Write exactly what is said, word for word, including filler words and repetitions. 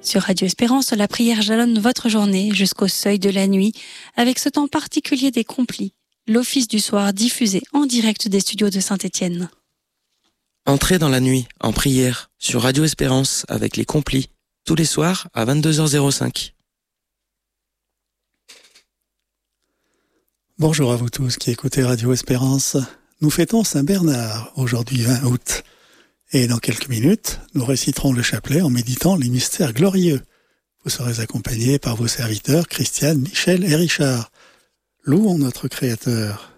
Sur Radio Espérance, la prière jalonne votre journée jusqu'au seuil de la nuit avec ce temps particulier des complis, l'office du soir diffusé en direct des studios de Saint-Étienne. Entrez dans la nuit en prière sur Radio Espérance avec les complis tous les soirs à vingt-deux heures cinq. Bonjour à vous tous qui écoutez Radio Espérance. Nous fêtons Saint-Bernard aujourd'hui vingt août. Et dans quelques minutes, nous réciterons le chapelet en méditant les mystères glorieux. Vous serez accompagnés par vos serviteurs Christiane, Michel et Richard. Louons notre Créateur.